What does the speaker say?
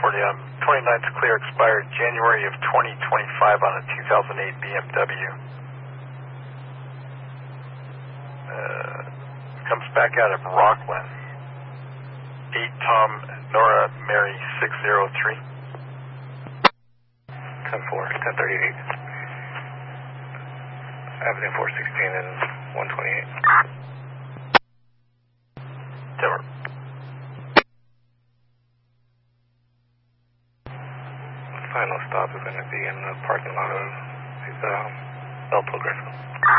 for you. 29's clear, expired January of 2025 on a 2008 BMW. Comes back out of Rockland. 8 Tom Nora Mary 603. 10-4, 1038. Avenue 416 and 128. Timber. Final stop is going to be in the parking lot of El Progreso.